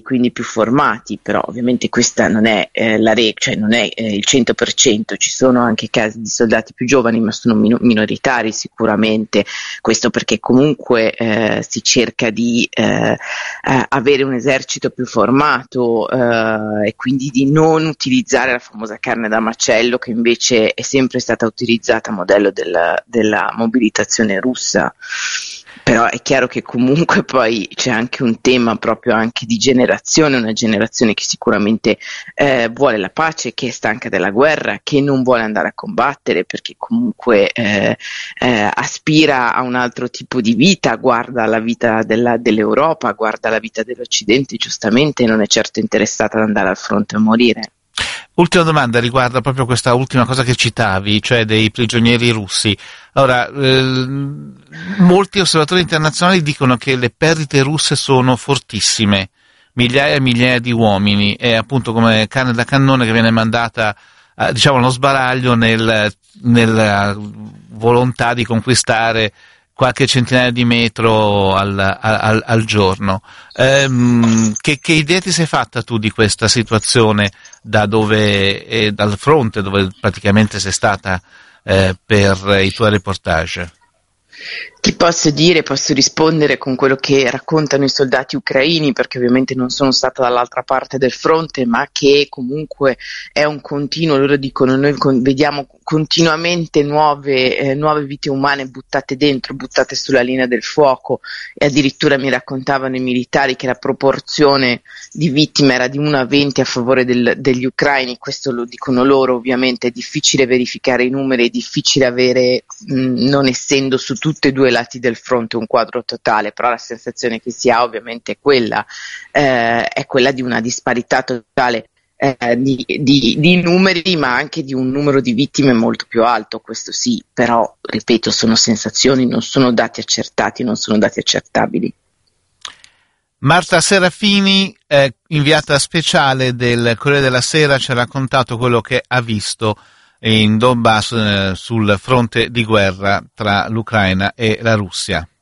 quindi più formati, però ovviamente questa non è la regola, cioè non è il 100%, ci sono anche casi di soldati più giovani, ma sono minoritari sicuramente, questo perché comunque si cerca di avere un esercito più formato e quindi di non utilizzare la famosa carne da macello che invece è sempre stata utilizzata a modello della mobilitazione russa. Però è chiaro che comunque poi c'è anche un tema proprio anche di generazione, una generazione che sicuramente vuole la pace, che è stanca della guerra, che non vuole andare a combattere perché comunque aspira a un altro tipo di vita, guarda la vita dell'Europa, guarda la vita dell'Occidente, giustamente non è certo interessata ad andare al fronte a morire. Ultima domanda riguarda proprio questa ultima cosa che citavi, cioè dei prigionieri russi. Allora, molti osservatori internazionali dicono che le perdite russe sono fortissime, migliaia e migliaia di uomini, è appunto come carne da cannone che viene mandata, diciamo, allo sbaraglio nella volontà di conquistare qualche centinaia di metro al giorno. Che idea ti sei fatta tu di questa situazione dal fronte dove praticamente sei stata per i tuoi reportage? Ti posso rispondere con quello che raccontano i soldati ucraini, perché ovviamente non sono stata dall'altra parte del fronte, ma che comunque è un continuo, loro dicono, noi vediamo continuamente nuove vite umane buttate sulla linea del fuoco, e addirittura mi raccontavano i militari che la proporzione di vittime era di 1 a 20 a favore degli ucraini. Questo lo dicono loro, ovviamente è difficile verificare i numeri, è difficile avere, non essendo su tutti e due i lati del fronte un quadro totale, però la sensazione che si ha ovviamente è quella di una disparità totale di numeri, ma anche di un numero di vittime molto più alto, questo sì, però ripeto, sono sensazioni, non sono dati accertati, non sono dati accertabili. Marta Serafini, inviata speciale del Corriere della Sera, ci ha raccontato quello che ha visto in Donbass sul fronte di guerra tra l'Ucraina e la Russia.